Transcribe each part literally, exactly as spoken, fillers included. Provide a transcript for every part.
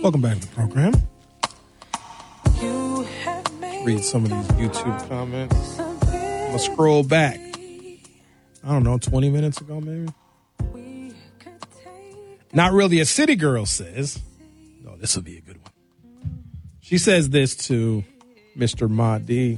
Welcome back to the program. Read some of these YouTube comments. I'm going to scroll back. I don't know, twenty minutes ago maybe? Not really a city girl says. No, this will be a good one. She says this to Mister Mahdi.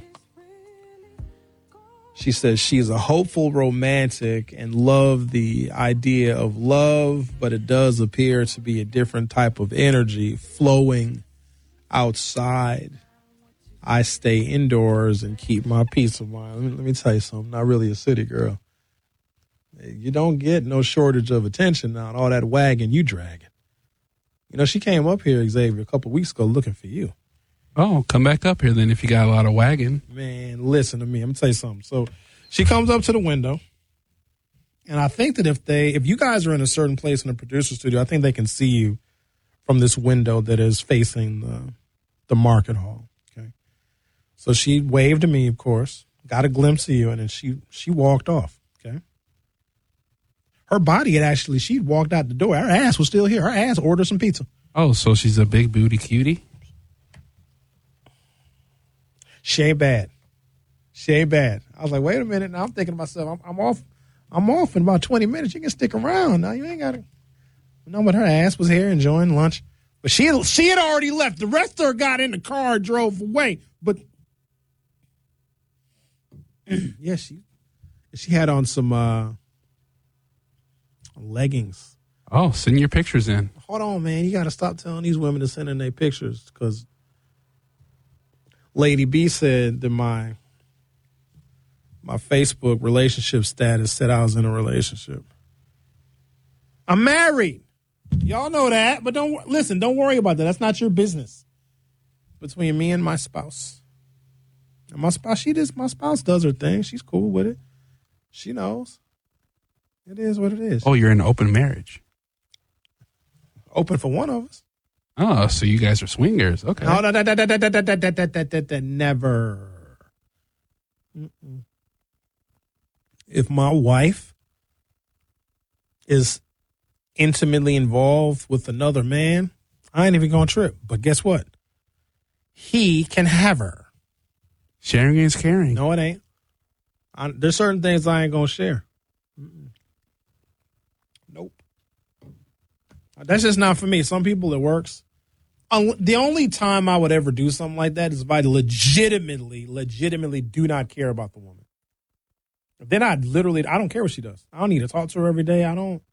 She says she's a hopeful romantic and love the idea of love, but it does appear to be a different type of energy flowing outside. I stay indoors and keep my peace of mind. Let me, let me tell you something. Not really a city girl. You don't get no shortage of attention now and all that wagging you dragging. You know, she came up here, Xavier, a couple weeks ago looking for you. Oh, come back up here then if you got a lot of wagging. Man, listen to me. I'm going to tell you something. So she comes up to the window, and I think that if they, if you guys are in a certain place in the producer studio, I think they can see you from this window that is facing the, the market hall. Okay. So she waved to me, of course, got a glimpse of you, and then she, she walked off. Okay. Her body had actually, she'd walked out the door. Her ass was still here. Her ass ordered some pizza. Oh, so she's a big booty cutie? She ain't bad. She ain't bad. I was like, wait a minute. Now I'm thinking to myself, I'm, I'm off. I'm off in about twenty minutes. You can stick around. Now you ain't got to. No, but her ass was here enjoying lunch. But she, she had already left. The rest of her got in the car, drove away. But yeah, she she had on some uh, leggings. Oh, send your pictures in. Hold on, man. You got to stop telling these women to send in their pictures because Lady B said that my my Facebook relationship status said I was in a relationship. I'm married. Y'all know that, but don't listen. Don't worry about that. That's not your business. Between me and my spouse, and my spouse, she does. My spouse does her thing. She's cool with it. She knows. It is what it is. Oh, you're in an open marriage. Open for one of us. Oh, so you guys are swingers. Okay. No, no, no, no, no, no, no, no, no, no, no, no, never. Mm-mm. If my wife is intimately involved with another man, I ain't even gonna trip. But guess what? He can have her. Sharing is caring. No, it ain't. I, there's certain things I ain't gonna share. Mm-mm. Nope. That's just not for me. Some people it works. The only time I would ever do something like that is if I legitimately, legitimately do not care about the woman. Then I literally, I don't care what she does. I don't need to talk to her every day. I don't.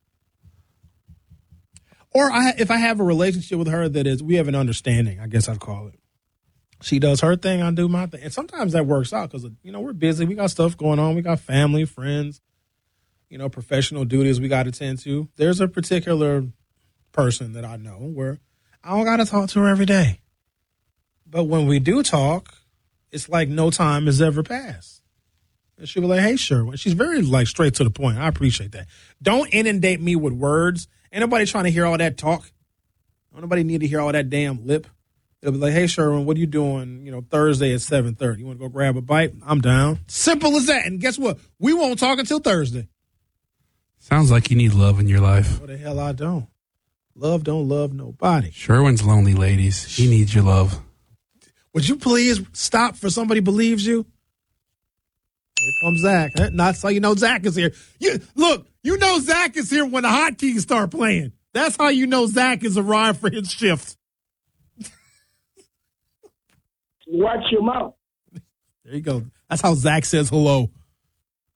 Or I, if I have a relationship with her that is, we have an understanding, I guess I'd call it. She does her thing, I do my thing. And sometimes that works out because, you know, we're busy. We got stuff going on. We got family, friends, you know, professional duties we got to tend to. There's a particular person that I know where I don't got to talk to her every day. But when we do talk, it's like no time has ever passed. And she'll be like, hey, Sherwin. She's very, like, straight to the point. I appreciate that. Don't inundate me with words. Ain't nobody trying to hear all that talk. Don't nobody need to hear all that damn lip. It'll be like, hey, Sherwin, what are you doing, you know, Thursday at seven thirty? You want to go grab a bite? I'm down. Simple as that. And guess what? We won't talk until Thursday. Sounds like you need love in your life. What the hell I don't. Love don't love nobody. Sherwin's lonely, ladies. He needs your love. Would you please stop for somebody believes you? Here comes Zach. Not so you know Zach is here. You look, you know Zach is here when the hotkeys start playing. That's how you know Zach has arrived for his shift. Watch your mouth. There you go. That's how Zach says hello.